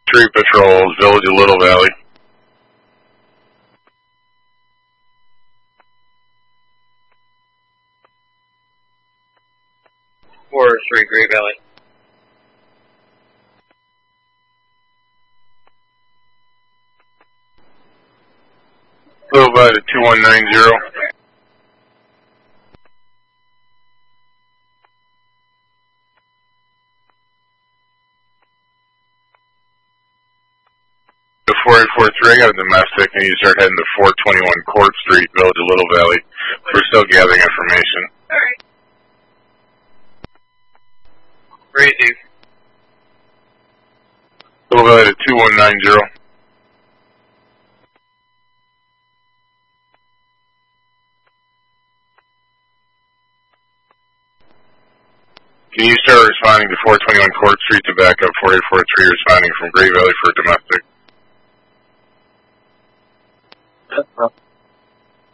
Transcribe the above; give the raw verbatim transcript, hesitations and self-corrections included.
Tree patrols, Village of Little Valley. four oh three, Great Valley. Little Valley to two one nine zero. To four eight four three, I got a domestic, and you start heading to four twenty-one Court Street, Village of Little Valley. We're still gathering information. Alright. Receive. Little Valley to two one nine zero. Can you start responding to four twenty-one Court Street to back up four eight four three, responding from Great Valley for domestic?